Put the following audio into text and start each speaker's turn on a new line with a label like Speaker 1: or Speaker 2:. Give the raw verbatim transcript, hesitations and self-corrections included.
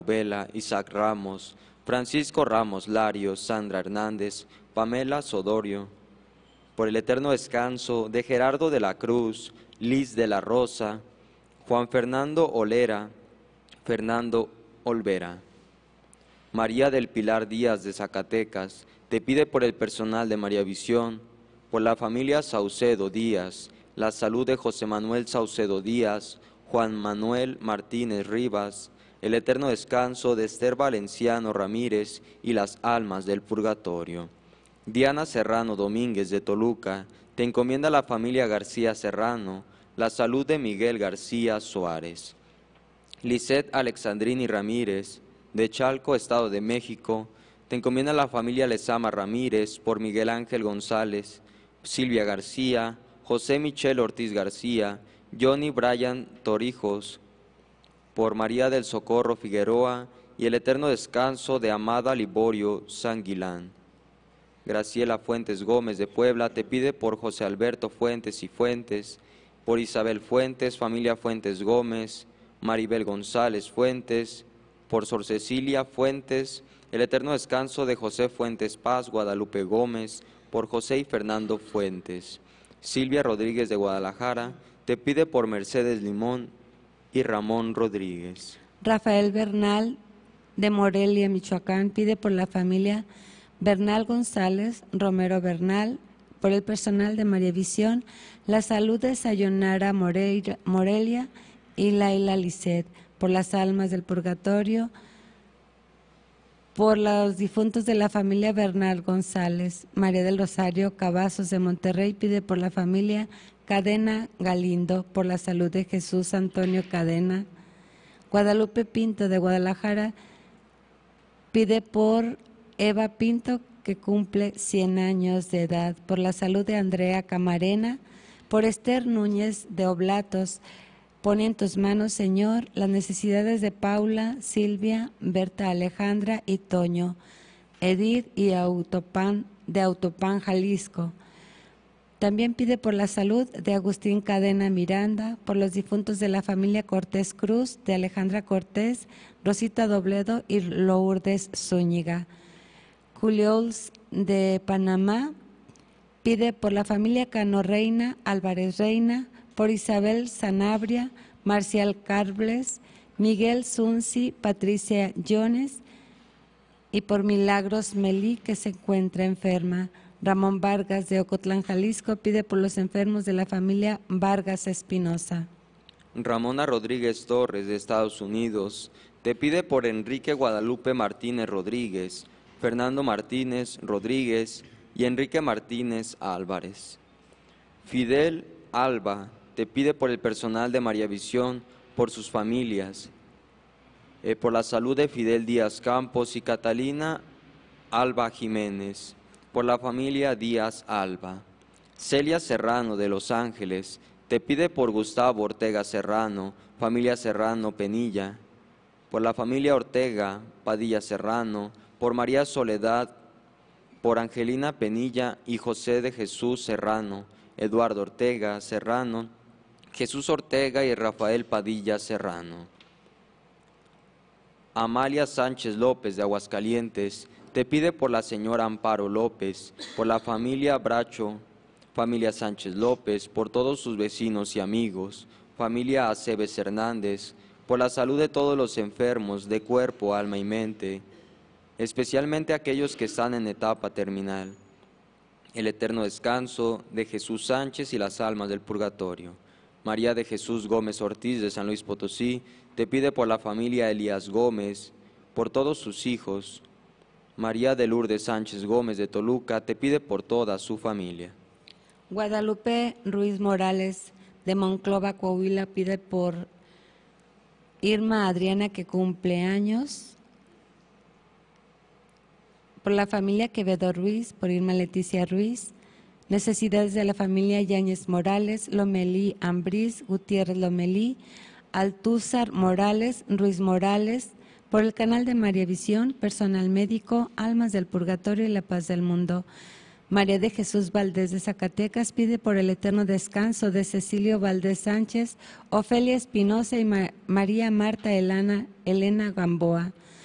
Speaker 1: Vela, Isaac Ramos, Francisco Ramos Larios, Sandra Hernández, Pamela Sodorio, por el eterno descanso de Gerardo de la Cruz, Liz de la Rosa, Juan Fernando Olera, Fernando Olvera. María del Pilar Díaz de Zacatecas, te pide por el personal de María Visión, por la familia Saucedo Díaz, la salud de José Manuel Saucedo Díaz, Juan Manuel Martínez Rivas, el eterno descanso de Esther Valenciano Ramírez y las almas del purgatorio. Diana Serrano Domínguez de Toluca, te encomienda la familia García Serrano, la salud de Miguel García Suárez. Lisette Alexandrini Ramírez, de Chalco, Estado de México, te encomienda la familia Lezama Ramírez por Miguel Ángel González, Silvia García, José Michel Ortiz García, Johnny Bryan Torijos, por María del Socorro Figueroa y el eterno descanso de Amada Liborio Sanguilán. Graciela Fuentes Gómez de Puebla te pide por José Alberto Fuentes y Fuentes, por Isabel Fuentes, familia Fuentes Gómez, Maribel González Fuentes, por Sor Cecilia Fuentes, el eterno descanso de José Fuentes Paz, Guadalupe Gómez, por José y Fernando Fuentes. Silvia Rodríguez de Guadalajara te pide por Mercedes Limón y Ramón Rodríguez.
Speaker 2: Rafael Bernal de Morelia, Michoacán, pide por la familia Bernal González, Romero Bernal, por el personal de María Visión, la salud de Sayonara Moreira, Morelia y Laila Lisset, por las almas del purgatorio, por los difuntos de la familia Bernal González. María del Rosario Cavazos de Monterrey pide por la familia Cadena Galindo, por la salud de Jesús Antonio Cadena. Guadalupe Pinto de Guadalajara pide por Eva Pinto, que cumple cien años de edad, por la salud de Andrea Camarena, por Esther Núñez de Oblatos. Pone en tus manos, Señor, las necesidades de Paula, Silvia, Berta Alejandra y Toño, Edith y Autopan, de Autopan, Jalisco. También pide por la salud de Agustín Cadena Miranda, por los difuntos de la familia Cortés Cruz, de Alejandra Cortés, Rosita Dobledo y Lourdes Zúñiga. Juliols de Panamá pide por la familia Cano Reina, Álvarez Reina, por Isabel Sanabria, Marcial Carbles, Miguel Zunzi, Patricia Jones y por Milagros Melí, que se encuentra enferma. Ramón Vargas de Ocotlán, Jalisco, pide por los enfermos de la familia Vargas Espinosa.
Speaker 1: Ramona Rodríguez Torres de Estados Unidos te pide por Enrique Guadalupe Martínez Rodríguez, Fernando Martínez Rodríguez y Enrique Martínez Álvarez. Fidel Alba te pide por el personal de María Visión, por sus familias, eh, por la salud de Fidel Díaz Campos y Catalina Alba Jiménez, por la familia Díaz Alba. Celia Serrano de Los Ángeles te pide por Gustavo Ortega Serrano, familia Serrano Penilla, por la familia Ortega Padilla Serrano, por María Soledad, por Angelina Penilla y José de Jesús Serrano, Eduardo Ortega Serrano, Jesús Ortega y Rafael Padilla Serrano. Amalia Sánchez López de Aguascalientes te pide por la señora Amparo López, por la familia Bracho, familia Sánchez López, por todos sus vecinos y amigos, familia Aceves Hernández, por la salud de todos los enfermos de cuerpo, alma y mente, especialmente aquellos que están en etapa terminal, el eterno descanso de Jesús Sánchez y las almas del purgatorio. María de Jesús Gómez Ortiz de San Luis Potosí te pide por la familia Elías Gómez, por todos sus hijos. María de Lourdes Sánchez Gómez de Toluca te pide por toda su familia.
Speaker 2: Guadalupe Ruiz Morales de Monclova, Coahuila, pide por Irma Adriana, que cumple años, por la familia Quevedo Ruiz, por Irma Leticia Ruiz, necesidades de la familia Yáñez Morales, Lomelí Ambriz, Gutiérrez Lomelí, Altúzar Morales, Ruiz Morales, por el canal de María Visión, personal médico, almas del purgatorio y la paz del mundo. María de Jesús Valdés de Zacatecas pide por el eterno descanso de Cecilio Valdés Sánchez, Ofelia Espinosa y Ma- María Marta Elena, Elena Gamboa.